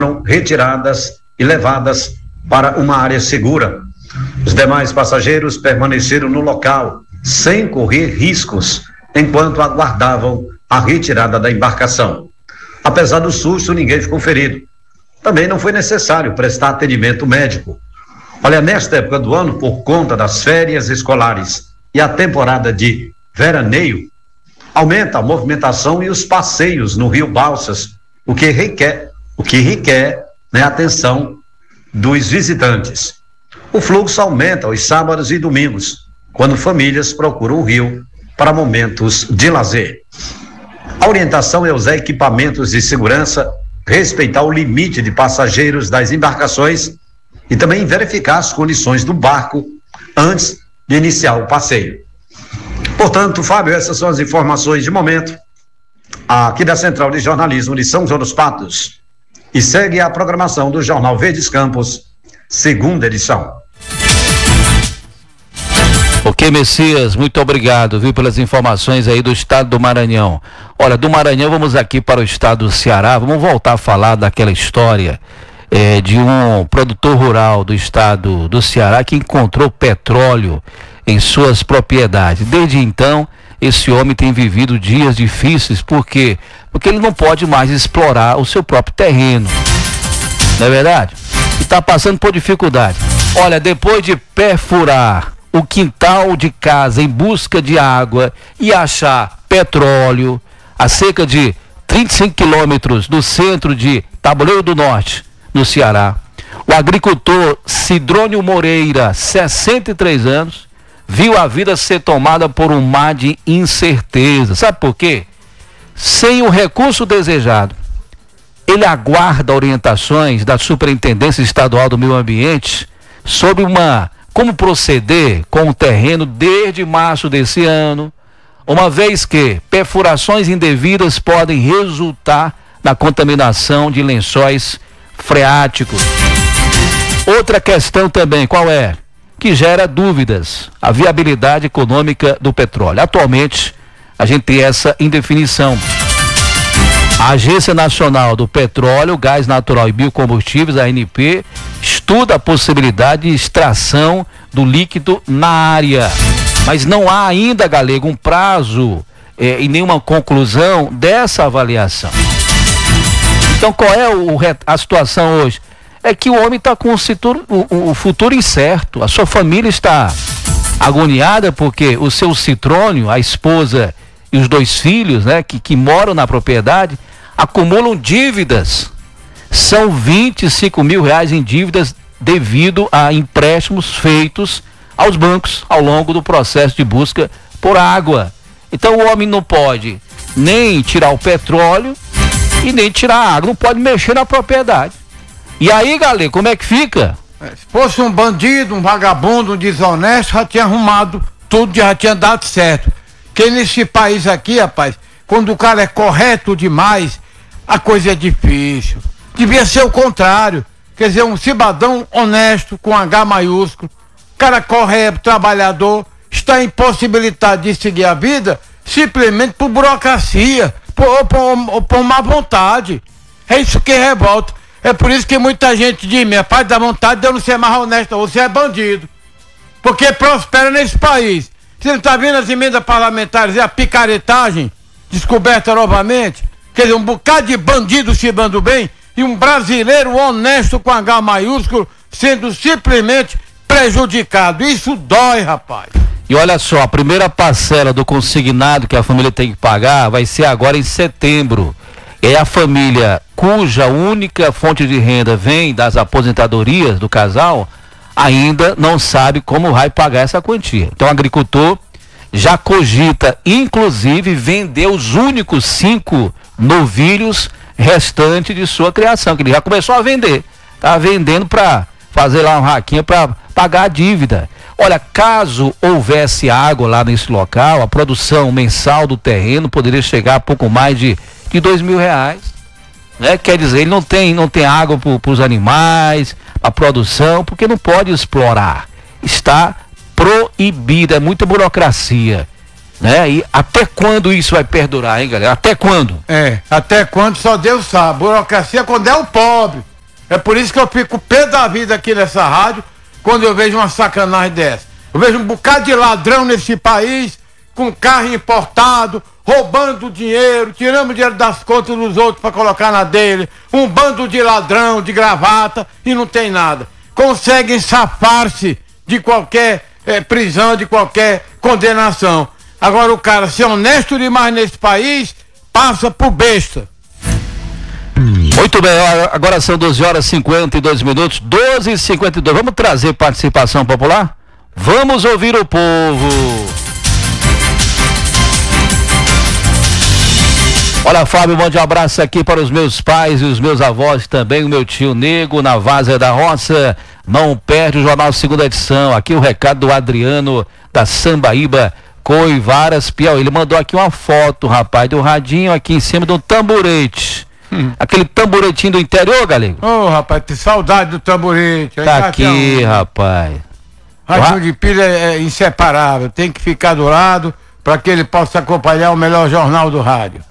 retiradas e levadas para uma área segura. Os demais passageiros permaneceram no local, sem correr riscos, enquanto aguardavam a retirada da embarcação. Apesar do susto, ninguém ficou ferido. Também não foi necessário prestar atendimento médico. Olha, nesta época do ano, por conta das férias escolares e a temporada de veraneio, aumenta a movimentação e os passeios no Rio Balsas, o que requer a atenção dos visitantes. O fluxo aumenta aos sábados e domingos, quando famílias procuram o rio para momentos de lazer. A orientação é usar equipamentos de segurança, respeitar o limite de passageiros das embarcações e também verificar as condições do barco antes de iniciar o passeio. Portanto, Fábio, essas são as informações de momento aqui da Central de Jornalismo de São João dos Patos. E segue a programação do Jornal Verdes Campos, segunda edição. Ok, Messias, muito obrigado, viu, pelas informações aí do estado do Maranhão. Olha, do Maranhão vamos aqui para o estado do Ceará, vamos voltar a falar daquela história de um produtor rural do estado do Ceará que encontrou petróleo em suas propriedades. Desde então, esse homem tem vivido dias difíceis, por quê? Porque ele não pode mais explorar o seu próprio terreno, não é verdade? E está passando por dificuldade. Olha, depois de perfurar o quintal de casa em busca de água e achar petróleo a cerca de 35 quilômetros do centro de Tabuleiro do Norte, no Ceará, o agricultor Sidrônio Moreira, 63 anos, viu a vida ser tomada por um mar de incerteza. Sabe por quê? Sem o recurso desejado, ele aguarda orientações da Superintendência Estadual do Meio Ambiente sobre como proceder com o terreno desde março desse ano, uma vez que perfurações indevidas podem resultar na contaminação de lençóis freáticos. Outra questão também, qual é? Que gera dúvidas, a viabilidade econômica do petróleo. Atualmente, a gente tem essa indefinição. A Agência Nacional do Petróleo, Gás Natural e Biocombustíveis, a ANP, estuda a possibilidade de extração do líquido na área. Mas não há ainda, Galego, um prazo e nenhuma conclusão dessa avaliação. Então, qual é a situação hoje? É que o homem está com o futuro incerto. A sua família está agoniada porque o seu Citrônio, a esposa e os 2 filhos, né, que moram na propriedade, acumulam dívidas. São 25 mil reais em dívidas devido a empréstimos feitos aos bancos ao longo do processo de busca por água. Então o homem não pode nem tirar o petróleo e nem tirar a água, não pode mexer na propriedade. E aí, galera, como é que fica? Se fosse um bandido, um vagabundo, um desonesto, já tinha arrumado tudo, já tinha dado certo. Porque nesse país aqui, rapaz, quando o cara é correto demais, a coisa é difícil. Devia ser o contrário. Quer dizer, um cidadão honesto, com H maiúsculo, cara correto, trabalhador, está impossibilitado de seguir a vida simplesmente por burocracia, por má vontade. É isso que revolta. É por isso que muita gente diz, minha parte da vontade de eu não ser mais honesto, você é bandido. Porque prospera nesse país. Você não está vendo as emendas parlamentares e a picaretagem descoberta novamente? Quer dizer, um bocado de bandido se dando bem e um brasileiro honesto com H maiúsculo sendo simplesmente prejudicado. Isso dói, rapaz. E olha só, a primeira parcela do consignado que a família tem que pagar vai ser agora em setembro. É a família cuja única fonte de renda vem das aposentadorias do casal, ainda não sabe como vai pagar essa quantia. Então o agricultor já cogita, inclusive, vender os únicos 5 novilhos restantes de sua criação, que ele já começou a vender. Tá vendendo para fazer lá uma raquinha para pagar a dívida. Olha, caso houvesse água lá nesse local, a produção mensal do terreno poderia chegar a pouco mais de R$2.000, né? Quer dizer, ele não tem água para os animais, a produção, porque não pode explorar. Está proibido, é muita burocracia, né? E até quando isso vai perdurar, hein, galera? Até quando? Até quando só Deus sabe. Burocracia quando é o pobre. É por isso que eu fico pé da vida aqui nessa rádio, quando eu vejo uma sacanagem dessa. Eu vejo um bocado de ladrão nesse país, com carro importado, roubando dinheiro, tirando dinheiro das contas dos outros para colocar na dele. Um bando de ladrão, de gravata, e não tem nada. Conseguem safar-se de qualquer prisão, de qualquer condenação. Agora o cara ser honesto demais nesse país, passa por besta. Muito bem, agora são 12h52, 12h52. Vamos trazer participação popular? Vamos ouvir o povo. Olha, Fábio, mande um abraço aqui para os meus pais e os meus avós também, o meu tio Nego, na Várzea da Roça. Não perde o Jornal Segunda Edição. Aqui o recado do Adriano, da Sambaíba, Coivaras, Piauí. Ele mandou aqui uma foto, rapaz, do radinho aqui em cima de um tamborete. Aquele tamboretinho do interior, galego. Ô, rapaz, que saudade do tamborete. Tá aqui, rapaz. Radinho de pilha é inseparável, tem que ficar do lado para que ele possa acompanhar o melhor jornal do rádio.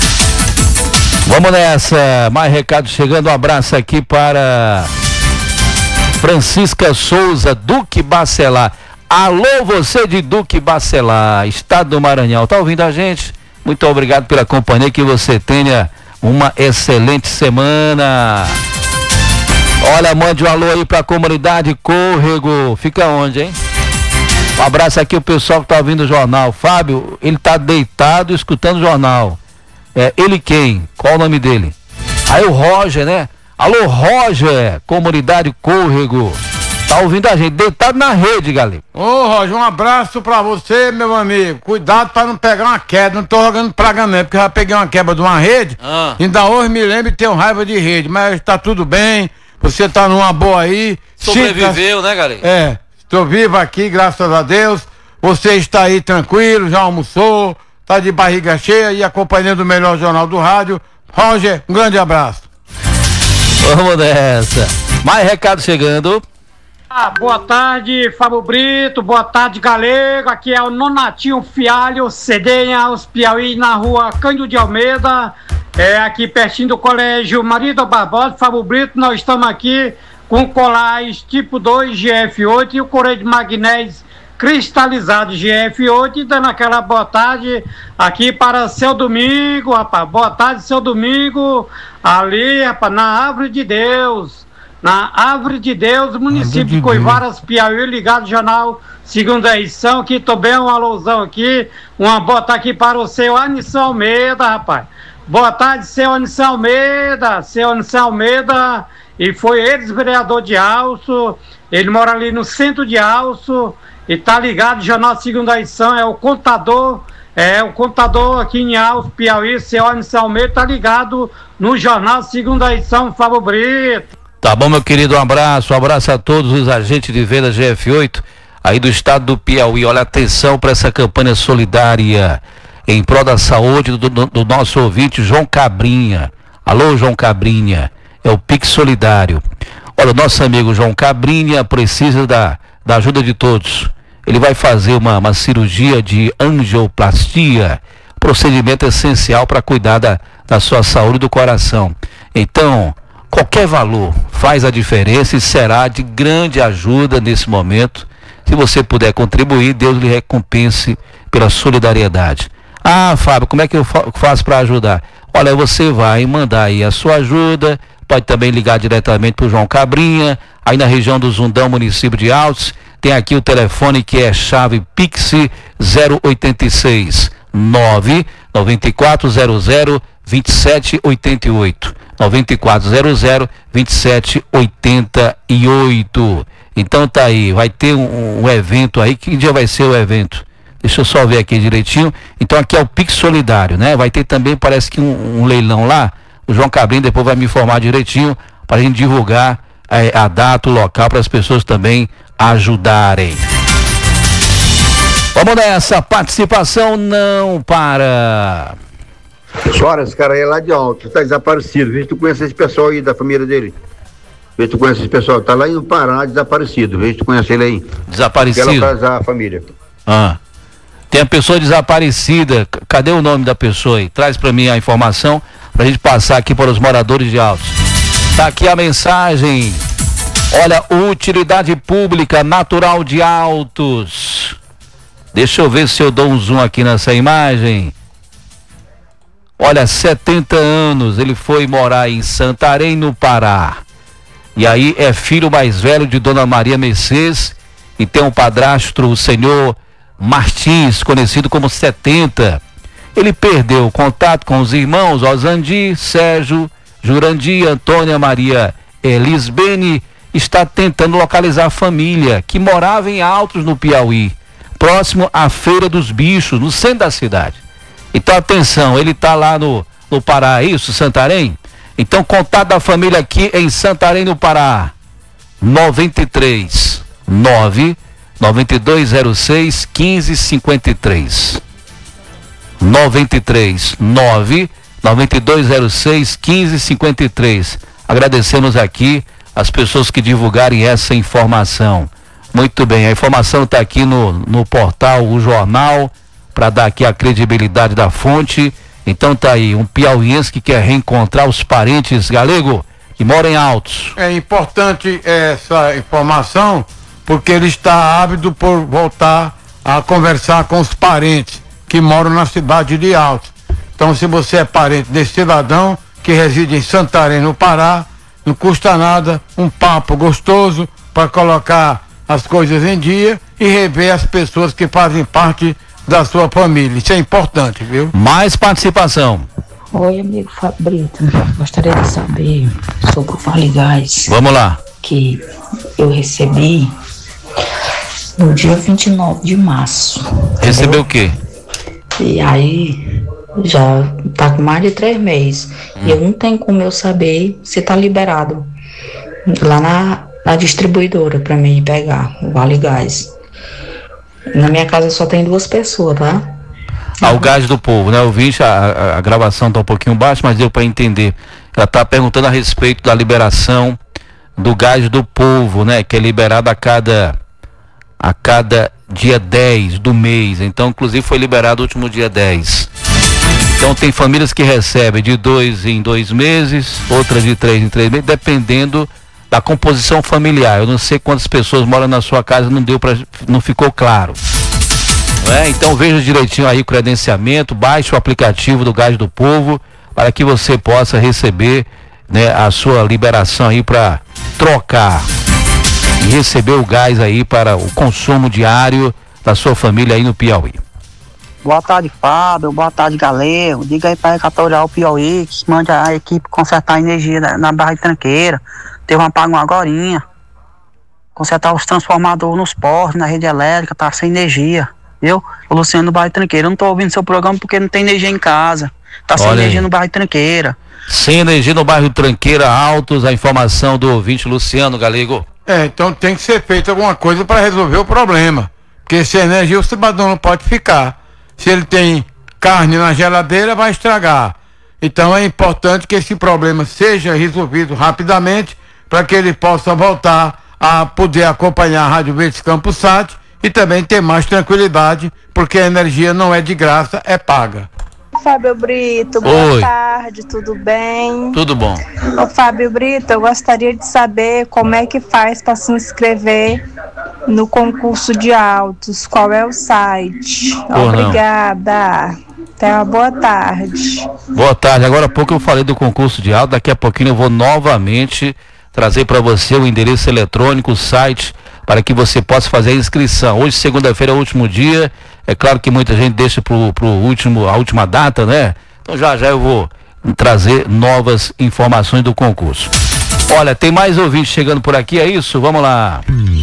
Vamos nessa, mais recado chegando, um abraço aqui para Francisca Souza, Duque Bacelar. Alô, você de Duque Bacelar, estado do Maranhão, tá ouvindo a gente? Muito obrigado pela companhia, que você tenha uma excelente semana. Olha, mande um alô aí pra comunidade Córrego, fica onde, hein? Um abraço aqui o pessoal que tá ouvindo o jornal. Fábio, ele tá deitado escutando o jornal. Ele quem? Qual o nome dele? Aí o Roger, né? Alô, Roger, comunidade Córrego. Tá ouvindo a gente, deitado na rede, galera. Ô, Roger, um abraço pra você, meu amigo. Cuidado pra não pegar uma queda. Não tô jogando praga mesmo, porque eu já peguei uma quebra de uma rede. Ainda hoje me lembro de ter raiva de rede, mas tá tudo bem. Você tá numa boa aí. Sobreviveu, né, galera? Estou vivo aqui, graças a Deus. Você está aí tranquilo, já almoçou, tá de barriga cheia e acompanhando o melhor jornal do rádio. Roger, um grande abraço. Vamos nessa. Mais recado chegando. Boa tarde, Fábio Brito, boa tarde, galego. Aqui é o Nonatinho Fialho, Cedenha, os Piauí, na rua Cândido de Almeida, aqui pertinho do colégio Maria da Barbosa. Fábio Brito, nós estamos aqui com colares tipo 2 GF8 e o correio de magnésio cristalizado GF8, e dando aquela boa tarde aqui para seu Domingo, rapaz. Boa tarde, seu Domingo, ali, rapaz, na Árvore de Deus. Na Árvore de Deus, município de Coivaras, Piauí, ligado ao jornal Segunda Edição, que tô bem, um alusão aqui, uma boa tarde aqui para o seu Anisson Almeida, rapaz. Boa tarde, seu Anisson Almeida, e foi ex-vereador de Alço, ele mora ali no centro de Alço, e tá ligado ao jornal Segunda Edição, é o contador aqui em Alço, Piauí, seu Anisson Almeida, tá ligado no jornal Segunda Edição, Fábio Brito. Tá bom, meu querido, um abraço a todos os agentes de venda GF8 aí do estado do Piauí. Olha, atenção para essa campanha solidária em prol da saúde do nosso ouvinte João Cabrinha. Alô, João Cabrinha, é o Pix Solidário. Olha, o nosso amigo João Cabrinha precisa da ajuda de todos. Ele vai fazer uma cirurgia de angioplastia, procedimento essencial para cuidar da sua saúde do coração. Então, qualquer valor faz a diferença e será de grande ajuda nesse momento. Se você puder contribuir, Deus lhe recompense pela solidariedade. Fábio, como é que eu faço para ajudar? Olha, você vai mandar aí a sua ajuda, pode também ligar diretamente para o João Cabrinha, aí na região do Zundão, município de Altos. Tem aqui o telefone que é chave Pix 086 99400 2788. 9400-2788. Então tá aí, vai ter um evento aí. Que dia vai ser o evento? Deixa eu só ver aqui direitinho. Então aqui é o Pix Solidário, né? Vai ter também, parece que um leilão lá. O João Cabrinho depois vai me informar direitinho para a gente divulgar a data, o local, para as pessoas também ajudarem. Vamos nessa, participação não para. Senhora, esse cara aí é lá de Alto, tá desaparecido. Vê se tu conhece esse pessoal aí da família dele. Vê se tu conhece esse pessoal, tá lá no Pará, desaparecido. Vê se tu conhece ele aí. Desaparecido? Quer localizar a família. Tem a pessoa desaparecida. Cadê o nome da pessoa aí? Traz pra mim a informação pra gente passar aqui para os moradores de Altos. Tá aqui a mensagem. Olha, utilidade pública natural de Altos. Deixa eu ver se eu dou um zoom aqui nessa imagem. Olha, 70 anos, ele foi morar em Santarém, no Pará. E aí é filho mais velho de Dona Maria Mercedes e tem um padrasto, o senhor Martins, conhecido como 70. Ele perdeu o contato com os irmãos Osandi, Sérgio, Jurandir, Antônia Maria Elisbene. Está tentando localizar a família que morava em Altos, no Piauí, próximo à Feira dos Bichos, no centro da cidade. Então atenção, ele está lá no Pará, isso, Santarém? Então contato da família aqui em Santarém, no Pará, 93 9 9206 1553. 93 9 9206 1553. Agradecemos aqui as pessoas que divulgarem essa informação. Muito bem, a informação está aqui no portal O Jornal, para dar aqui a credibilidade da fonte. Então tá aí, um piauiense que quer reencontrar os parentes, Galego, que moram em Altos. É importante essa informação, porque ele está ávido por voltar a conversar com os parentes que moram na cidade de Altos. Então, se você é parente desse cidadão que reside em Santarém, no Pará, não custa nada, um papo gostoso para colocar as coisas em dia e rever as pessoas que fazem parte da sua família. Isso é importante, viu? Mais participação. Oi, amigo Fabrito. Gostaria de saber sobre o Vale Gás. Vamos lá. Que eu recebi no dia 29 de março. Recebeu o quê? E aí já tá com mais de 3 meses. E eu não tenho como eu saber se tá liberado lá na distribuidora para mim pegar o Vale Gás. Na minha casa só tem 2 pessoas, tá? O Gás do Povo, né? Eu vi, a gravação tá um pouquinho baixa, mas deu para entender. Ela tá perguntando a respeito da liberação do Gás do Povo, né? Que é liberado a cada dia 10 do mês. Então, inclusive, foi liberado o último dia 10. Então, tem famílias que recebem de 2 em 2 meses, outras de 3 em 3 meses, dependendo da composição familiar. Eu não sei quantas pessoas moram na sua casa, não ficou claro. Então veja direitinho aí o credenciamento, baixe o aplicativo do Gás do Povo para que você possa receber, né, a sua liberação aí para trocar e receber o gás aí para o consumo diário da sua família aí no Piauí. Boa tarde, Fábio. Boa tarde, Galego. Diga aí para a Equatorial Piauí que mande a equipe consertar a energia na Barra de Tranqueira. Teve um apagão agorinha. Consertar os transformadores nos postos, na rede elétrica, tá sem energia. Viu? O Luciano do Bairro Tranqueira. Eu não tô ouvindo seu programa porque não tem energia em casa. Tá sem energia no Bairro Tranqueira. Sem energia no Bairro Tranqueira, Altos, a informação do ouvinte Luciano, Galego. Então tem que ser feita alguma coisa para resolver o problema. Porque sem energia o cidadão não pode ficar. Se ele tem carne na geladeira, vai estragar. Então é importante que esse problema seja resolvido rapidamente para que ele possa voltar a poder acompanhar a Rádio Verdes Campo Sat e também ter mais tranquilidade, porque a energia não é de graça, é paga. Fábio Brito, boa tarde, tudo bem? Tudo bom. Ô Fábio Brito, eu gostaria de saber como é que faz para se inscrever no concurso de autos, qual é o site? Obrigada. Até uma boa tarde. Boa tarde. Agora há pouco eu falei do concurso de auto, daqui a pouquinho eu vou novamente trazer para você o endereço eletrônico, o site, para que você possa fazer a inscrição. Hoje, segunda-feira, é o último dia. É claro que muita gente deixa a última data, né? Então já eu vou trazer novas informações do concurso. Olha, tem mais ouvintes chegando por aqui, é isso? Vamos lá.